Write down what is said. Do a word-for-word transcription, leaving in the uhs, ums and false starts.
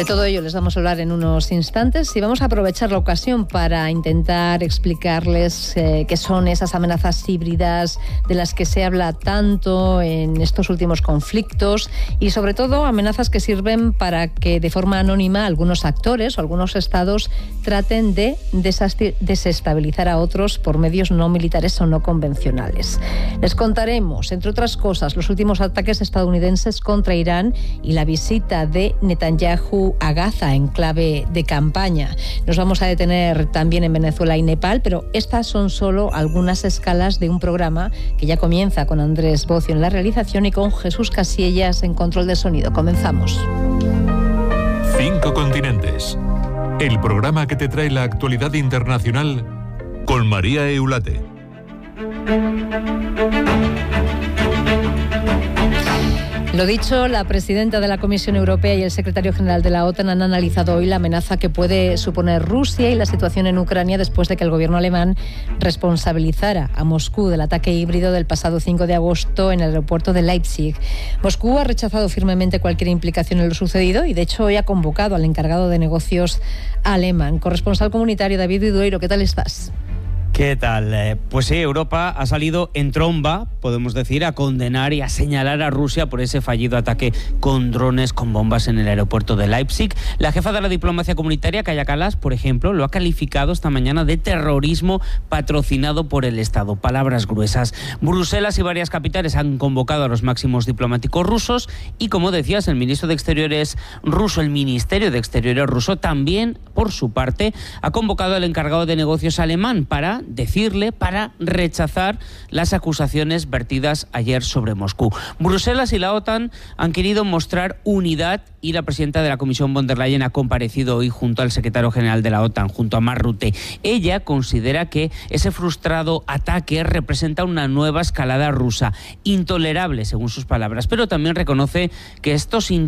De todo ello les vamos a hablar en unos instantes y vamos a aprovechar la ocasión para intentar explicarles eh, qué son esas amenazas híbridas de las que se habla tanto en estos últimos conflictos y sobre todo amenazas que sirven para que de forma anónima algunos actores o algunos estados traten de desestabilizar a otros por medios no militares o no convencionales. Les contaremos, entre otras cosas, los últimos ataques estadounidenses contra Irán y la visita de Netanyahu a Gaza en clave de campaña. Nos vamos a detener también en Venezuela y Nepal, pero estas son solo algunas escalas de un programa que ya comienza con Andrés Bocio en la realización y con Jesús Casillas en control de sonido. Comenzamos. Cinco continentes. El programa que te trae la actualidad internacional con María Eulate. Lo dicho, la presidenta de la Comisión Europea y el secretario general de la OTAN han analizado hoy la amenaza que puede suponer Rusia y la situación en Ucrania después de que el gobierno alemán responsabilizara a Moscú del ataque híbrido del pasado cinco de agosto en el aeropuerto de Leipzig. Moscú ha rechazado firmemente cualquier implicación en lo sucedido y de hecho hoy ha convocado al encargado de negocios alemán. Corresponsal comunitario David Vidueiro, ¿qué tal estás? ¿Qué tal? Eh, pues sí, Europa ha salido en tromba, podemos decir, a condenar y a señalar a Rusia por ese fallido ataque con drones con bombas en el aeropuerto de Leipzig. La jefa de la diplomacia comunitaria, Kaja Kallas, por ejemplo, lo ha calificado esta mañana de terrorismo patrocinado por el Estado. Palabras gruesas. Bruselas y varias capitales han convocado a los máximos diplomáticos rusos y, como decías, el ministro de Exteriores ruso, el Ministerio de Exteriores ruso, también, por su parte, ha convocado al encargado de negocios alemán para decirle, para rechazar las acusaciones vertidas ayer sobre Moscú. Bruselas y la OTAN han querido mostrar unidad y la presidenta de la Comisión von der Leyen ha comparecido hoy junto al secretario general de la OTAN, junto a Mark Rutte. Ella considera que ese frustrado ataque representa una nueva escalada rusa, intolerable según sus palabras, pero también reconoce que estos